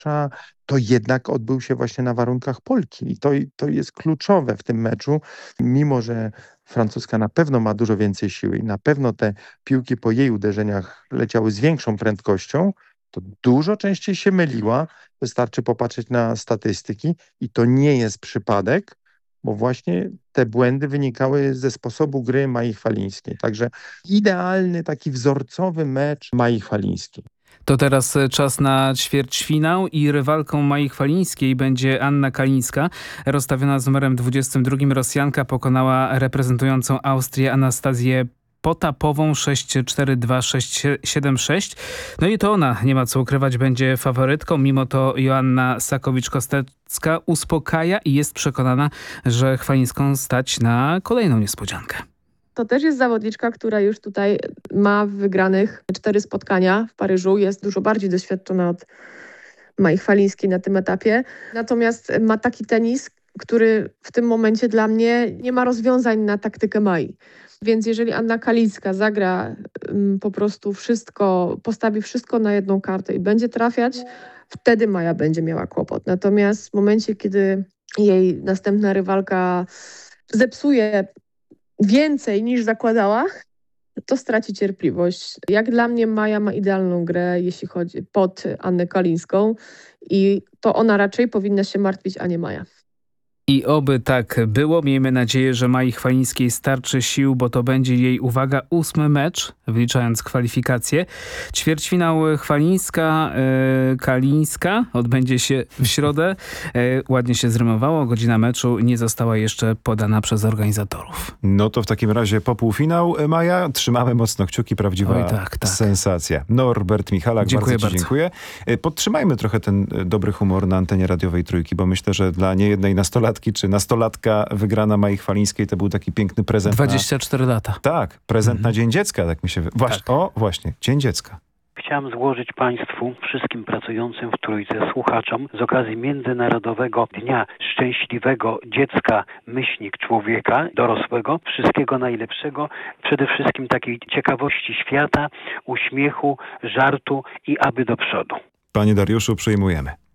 to jednak odbył się właśnie na warunkach Polki. I to jest kluczowe w tym meczu, mimo że francuska na pewno ma dużo więcej siły i na pewno te piłki po jej uderzeniach leciały z większą prędkością, to dużo częściej się myliła. Wystarczy popatrzeć na statystyki i to nie jest przypadek, bo właśnie te błędy wynikały ze sposobu gry Mai Chwalińskiej. Także idealny, taki wzorcowy mecz Mai Chwalińskiej. To teraz czas na ćwierćfinał i rywalką Mai Chwalińskiej będzie Anna Kalińska. Rozstawiona z numerem 22 Rosjanka pokonała reprezentującą Austrię Anastazję Potapową 6-4-2-6-7-6. No i to ona, nie ma co ukrywać, będzie faworytką. Mimo to Joanna Sakowicz-Kostecka uspokaja i jest przekonana, że Chwalińską stać na kolejną niespodziankę. To też jest zawodniczka, która już tutaj ma wygranych 4 spotkania w Paryżu. Jest dużo bardziej doświadczona od Mai Chwalińskiej na tym etapie. Natomiast ma taki tenis, który w tym momencie dla mnie nie ma rozwiązań na taktykę Mai. Więc jeżeli Anna Kalińska zagra po prostu wszystko, postawi wszystko na jedną kartę i będzie trafiać, wtedy Maja będzie miała kłopot. Natomiast w momencie, kiedy jej następna rywalka zepsuje więcej niż zakładała, to straci cierpliwość. Jak dla mnie Maja ma idealną grę, jeśli chodzi pod Annę Kalińską i to ona raczej powinna się martwić, a nie Maja. I oby tak było. Miejmy nadzieję, że Mai Chwalińskiej starczy sił, bo to będzie jej, uwaga, 8. mecz, wliczając kwalifikacje. Ćwierćfinał Chwalińska-Kalińska odbędzie się w środę. Ładnie się zrymowało. Godzina meczu nie została jeszcze podana przez organizatorów. No to w takim razie po półfinał, Maja. Trzymamy mocno kciuki, prawdziwa sensacja. Norbert Michalak, dziękuję bardzo Ci dziękuję. Podtrzymajmy trochę ten dobry humor na antenie radiowej Trójki, bo myślę, że dla niejednej nastolatki czy nastolatka wygrana Mai Chwalińskiej to był taki piękny prezent. 24 lata. Tak, prezent na Dzień Dziecka, tak mi się... Właśnie, tak. Właśnie, Dzień Dziecka. Chciałem złożyć Państwu, wszystkim pracującym w Trójce, słuchaczom z okazji Międzynarodowego Dnia Szczęśliwego Dziecka, człowieka dorosłego, wszystkiego najlepszego, przede wszystkim takiej ciekawości świata, uśmiechu, żartu i aby do przodu. Panie Dariuszu, przyjmujemy.